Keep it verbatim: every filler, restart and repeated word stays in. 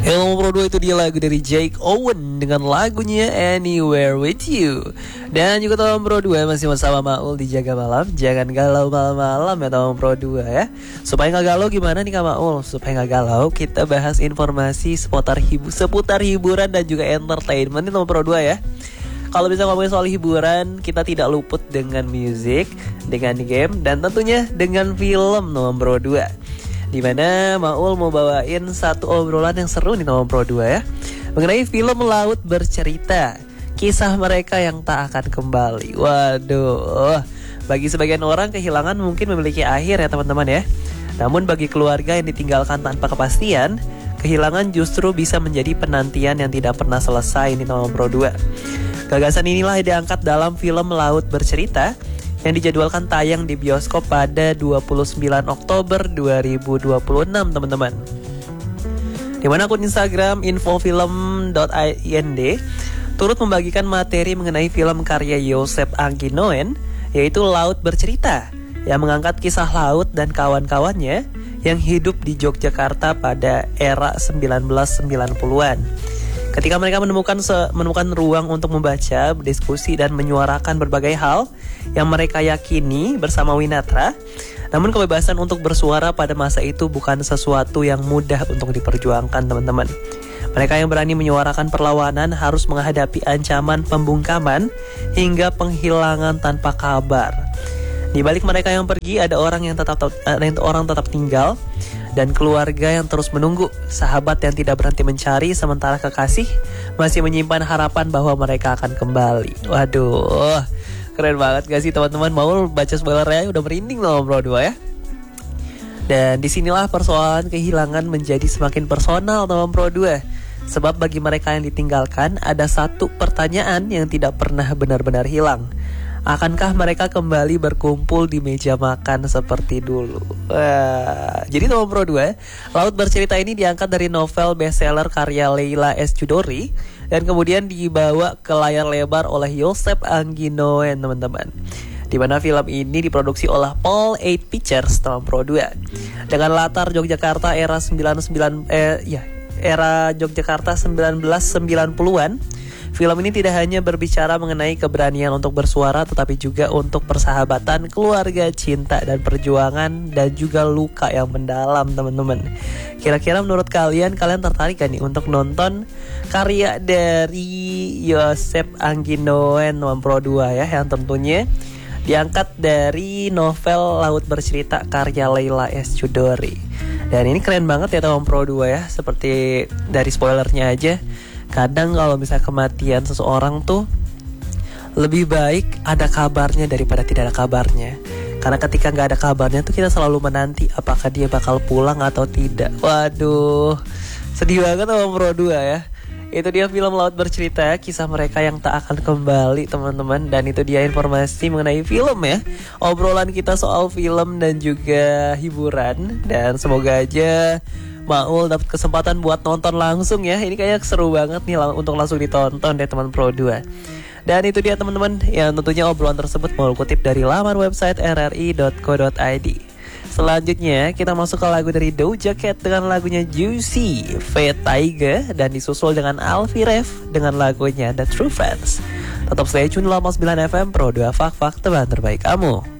Hello Pro dua, itu dia lagu dari Jake Owen dengan lagunya Anywhere With You. Dan juga Tom Pro dua masih bersama Maul di Jaga Malam. Jangan galau malam-malam ya Tom Pro dua ya. Supaya gak galau gimana nih Kak Maul? Supaya gak galau kita bahas informasi seputar, hibu, seputar hiburan dan juga entertainment nih Tom Pro dua ya. Kalau bisa ngomongin soal hiburan, kita tidak luput dengan musik, dengan game, dan tentunya dengan film Tom Pro dua. Dimana Maul mau bawain satu obrolan yang seru nih Tom Pro dua ya, mengenai film Laut Bercerita, kisah mereka yang tak akan kembali. Waduh, bagi sebagian orang kehilangan mungkin memiliki akhir ya teman-teman ya. Namun bagi keluarga yang ditinggalkan tanpa kepastian, kehilangan justru bisa menjadi penantian yang tidak pernah selesai nih Tom Pro dua. Gagasan inilah yang diangkat dalam film Laut Bercerita yang dijadwalkan tayang di bioskop pada dua puluh sembilan Oktober dua ribu dua puluh enam teman-teman. Di mana akun Instagram infofilm dot ind turut membagikan materi mengenai film karya Joseph Anginoen, yaitu Laut Bercerita, yang mengangkat kisah laut dan kawan-kawannya yang hidup di Yogyakarta pada era sembilan belas sembilan puluhan. Ketika mereka menemukan se- menemukan ruang untuk membaca, berdiskusi, dan menyuarakan berbagai hal yang mereka yakini bersama Winatra. Namun kebebasan untuk bersuara pada masa itu bukan sesuatu yang mudah untuk diperjuangkan teman-teman. Mereka yang berani menyuarakan perlawanan harus menghadapi ancaman pembungkaman hingga penghilangan tanpa kabar. Di balik mereka yang pergi ada orang yang tetap ada orang tetap tinggal, dan keluarga yang terus menunggu, sahabat yang tidak berhenti mencari, sementara kekasih masih menyimpan harapan bahwa mereka akan kembali. Waduh, keren banget gak sih teman-teman? Mau baca spoilernya udah merinding loh Bro dua ya. Dan disinilah persoalan kehilangan menjadi semakin personal teman Pro dua. Sebab bagi mereka yang ditinggalkan ada satu pertanyaan yang tidak pernah benar-benar hilang. Akankah mereka kembali berkumpul di meja makan seperti dulu? Wah, jadi Tom Pro dua, Laut Bercerita ini diangkat dari novel bestseller karya Leila S. Chudori dan kemudian dibawa ke layar lebar oleh Joseph Anginoen teman-teman. Di mana film ini diproduksi oleh Paul Eight Pictures Tom Pro dua. Dengan latar Yogyakarta era sembilan puluh sembilan eh ya, era Yogyakarta sembilan belas sembilan puluhan. Film ini tidak hanya berbicara mengenai keberanian untuk bersuara, tetapi juga untuk persahabatan, keluarga, cinta, dan perjuangan, dan juga luka yang mendalam teman-teman. Kira-kira menurut kalian, kalian tertarik kan nih untuk nonton karya dari Joseph Anginoen Tom Pro dua ya, yang tentunya diangkat dari novel Laut Bercerita karya Leila S. Chudori. Dan ini keren banget ya Tom Pro dua ya, seperti dari spoilernya aja. Kadang kalau misalnya kematian seseorang tuh lebih baik ada kabarnya daripada tidak ada kabarnya. Karena ketika gak ada kabarnya tuh kita selalu menanti apakah dia bakal pulang atau tidak. Waduh, sedih banget Tom Pro dua ya. Itu dia film Laut Bercerita, kisah mereka yang tak akan kembali teman-teman. Dan itu dia informasi mengenai film ya, obrolan kita soal film dan juga hiburan. Dan semoga aja Maul dapat kesempatan buat nonton langsung ya. Ini kayaknya seru banget nih lang- untuk langsung ditonton deh teman Pro dua. Dan itu dia teman-teman, yang tentunya obrolan tersebut Maul kutip dari laman website r r i dot co dot i d. Selanjutnya kita masuk ke lagu dari Doja Cat dengan lagunya Juicy Fate Taiga, dan disusul dengan Alfie Rev dengan lagunya The True Friends. Tetap stay tune Lamas sembilan F M Pro dua, fak-fak teman terbaik kamu.